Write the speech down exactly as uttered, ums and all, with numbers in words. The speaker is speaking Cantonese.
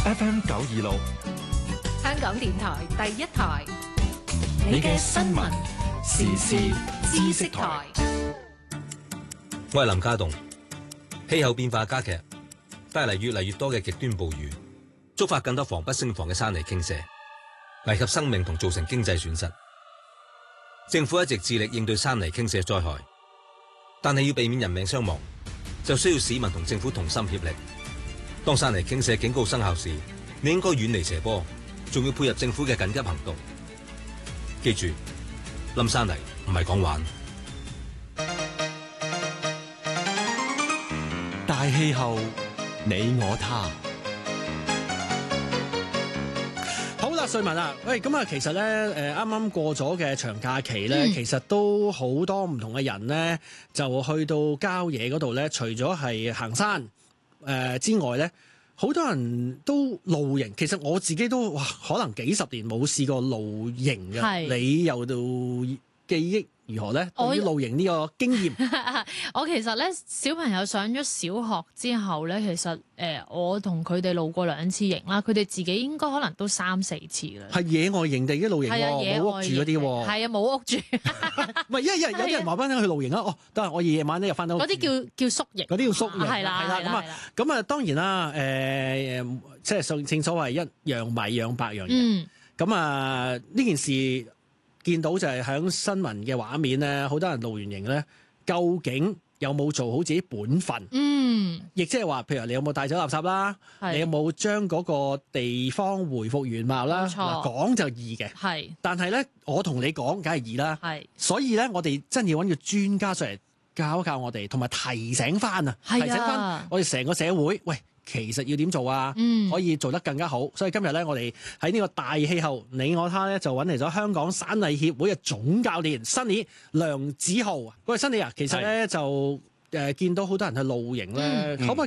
F M 九二六， 香港電台第一台， 你嘅新聞時事知識台。 我係林家棟。氣候變化加劇，帶嚟越嚟越多嘅極端暴雨，觸發更多防不勝防嘅山泥傾瀉，危及生命同造成經濟損失。政府一直致力應對山泥傾瀉災害，但係要避免人命傷亡，就需要市民同政府同心協力。當山泥傾瀉警告生效時，你應該遠離斜坡，仲要配合政府嘅緊急行動。記住，冧山泥唔係講玩。 大氣候，你我他。 好啦，瑞文啊，喂，咁啊，其實咧，誒，啱啱過咗嘅長假期咧，嗯、其實都好多唔同嘅人咧，就去到郊野嗰度咧，除咗係行山誒、呃、之外咧，好多人都露營。其實我自己都哇，可能幾十年冇試過露營嘅，是你又到記憶如何咧？對於露營呢個經驗， 我其實咧小朋友上咗小學之後咧，其實誒、呃、我同佢哋露過兩次營啦，佢哋自己應該可能都三四次啦。係野外營地嘅露營喎，冇屋住嗰啲喎。 係啊，冇屋住。 唔係，因為有啲人話翻去露營啊，哦，得係我夜晚咧又翻到。 嗰啲叫叫宿營。 嗰啲叫宿營。 係啦，係啦， 咁啊，咁啊，當然啦，誒、呃，即係正所謂一樣米養百樣人。嗯。咁啊，呢件事。見到就係喺新聞嘅畫面咧，好多人露完營咧，究竟有冇做好自己本分？嗯，亦即係話，譬如你有冇帶走垃圾啦？是你有冇將嗰個地方回復原貌啦？嗱，講就易嘅，係是。但係咧，我同你講，梗係易啦。係是。所以咧，我哋真要揾個專家上嚟教一教我哋，同埋提醒翻啊，提醒翻我哋成個社會，喂。其實要點做啊？嗯、可以做得更加好。所以今日咧，我哋喺呢個大氣候你我他咧，就揾嚟咗香港山藝協會嘅總教練Sunny梁梓浩。喂，Sunny啊，其實咧是就誒、呃、見到好多人去露營咧，嗯、可唔可以